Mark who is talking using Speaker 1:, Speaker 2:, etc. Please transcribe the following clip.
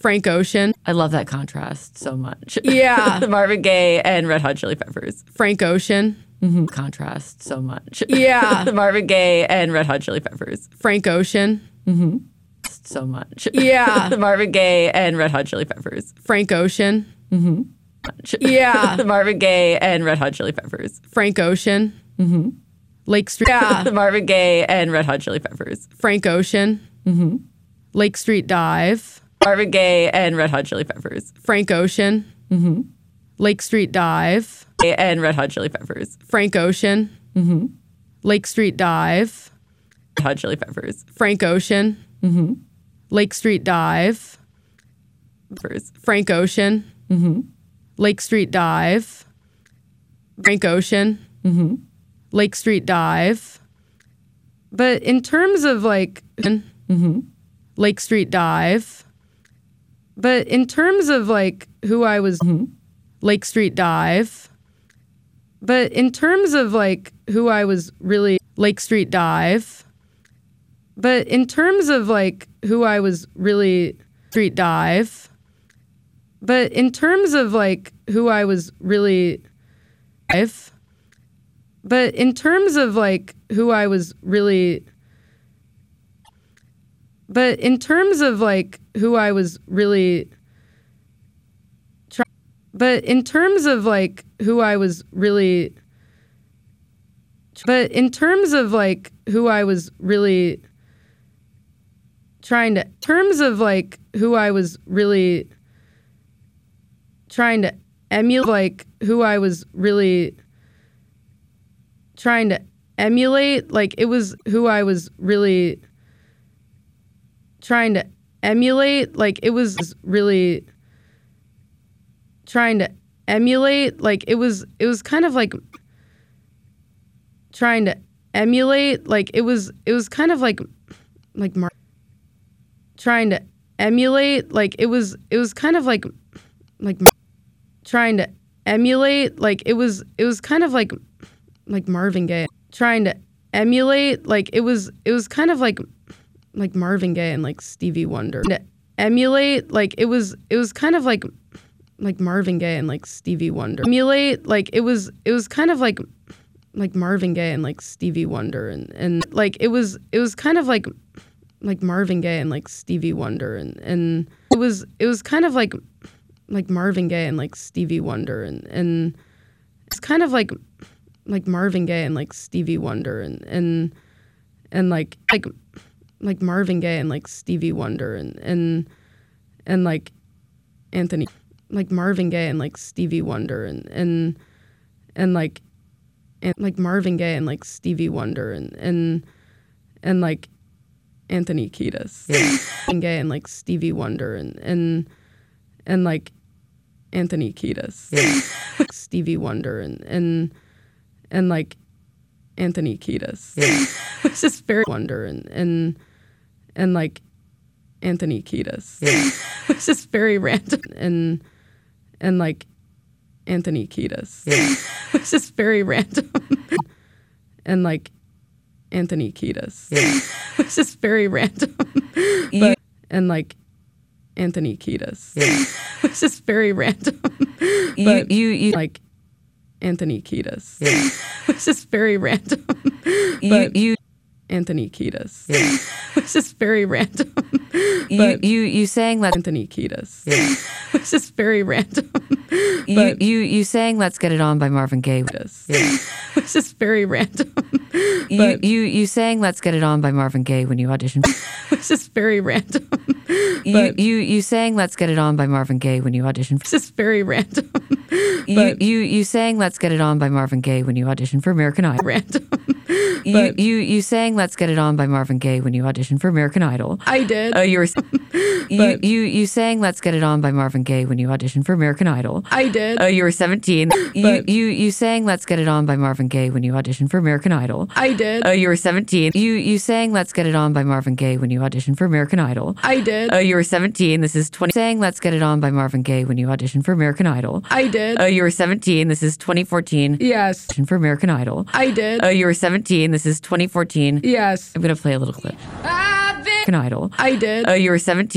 Speaker 1: Frank Ocean.
Speaker 2: I love that contrast so much.
Speaker 1: Yeah.
Speaker 2: Marvin Gaye and Red Hot Chili Peppers.
Speaker 1: Frank Ocean.
Speaker 2: Contrast so much.
Speaker 1: Yeah.
Speaker 2: Marvin Gaye and Red Hot Chili Peppers.
Speaker 1: Frank Ocean.
Speaker 2: So much.
Speaker 1: Yeah.
Speaker 2: Marvin Gaye and Red Hot Chili Peppers.
Speaker 1: Frank Ocean. Yeah.
Speaker 2: Marvin Gaye and Red Hot Chili Peppers.
Speaker 1: Frank Ocean. Lake Street. Yeah.
Speaker 2: Marvin Gaye and Red Hot Chili Peppers.
Speaker 1: Frank Ocean. Lake Street Dive.
Speaker 2: Marvin Gaye and Red Hot Chili Peppers.
Speaker 1: Frank Ocean. Lake Street Dive.
Speaker 2: And Red Hot Chili Peppers.
Speaker 1: Frank Ocean. Lake Street Dive.
Speaker 2: Red Hot Chili Peppers.
Speaker 1: Frank Ocean. Lake Street Dive. Frank Ocean. Lake Street Dive. Frank Ocean. Lake Street Dive. But in terms of like Lake Street Dive. But in terms of like who I was Lake Street Dive. But in terms of like who I was really Lake Street Dive. But in terms of like who I was really Street Dive. But in terms of like who I was really dive. But in terms of like who I was really But in terms of like who I was really But in terms of like who I was really But in terms of like who I was really trying to terms of like who I was really trying to emulate like who I was really trying to emulate like it was who I was really trying to emulate like it was really trying to emulate like it was kind of like trying to emulate like it was kind of like trying to emulate like it was kind of like trying to emulate like it was kind of like Marvin Gaye trying to emulate like it was kind of like Marvin Gaye and like Stevie Wonder to emulate like it was kind of like Marvin Gaye and like Stevie Wonder emulate like it was kind of like Marvin Gaye and like Stevie Wonder and like it was kind of like Marvin Gaye and like Stevie Wonder and it was kind of like Marvin Gaye and like Stevie Wonder and it's kind of like Marvin Gaye and like Stevie Wonder and like Marvin Gaye and like Stevie Wonder and like Anthony like Marvin Gaye and like Stevie Wonder and like Marvin Gaye and like Stevie Wonder and like Anthony Kiedis. Yeah. Marvin Gaye and like Stevie Wonder and like Anthony Kiedis. Yeah. Stevie Wonder and like Anthony Kiedis. Yeah. It's just very Wonder and like Anthony Kiedis. Yeah. It's just very random and like Anthony Kiedis. Yeah. It's just very random and like Anthony Kiedis. Yeah. It's just very random. And like Anthony Kiedis. Yeah. It's just very random. You like Anthony Kiedis. Yeah. It's just very random. You Anthony Kiedis. Yeah. It's just very random. You sang that Anthony Kiedis. Yeah. It's just very random. You sang Let's Get It On by Marvin Gaye. Yeah. It's just very random. You sang Let's Get It On by Marvin Gaye when you auditioned. It's just very random. You sang Let's Get It On by Marvin Gaye when you auditioned. It's just very random. You sang Let's Get It On by Marvin Gaye when you auditioned for American Idol. Random. You sang Let's Get It On by Marvin Gaye when you auditioned for American Idol. I did. You sang Let's Get It On by Marvin Gaye when you auditioned for American Idol. I did. You were 17. You sang Let's Get It On by Marvin Gaye when you auditioned for American Idol. I did. You were 17. You sang Let's Get It On by Marvin Gaye when you auditioned for American Idol. I did. You were 17. This is 20. Sang Let's Get It On by Marvin Gaye when you auditioned for American Idol. I did. You were 17. This is 2014. Yes. For American Idol. I did. You were 17. This is 2014. Yes. I'm going to play a little clip. American Idol. I did. You were 17.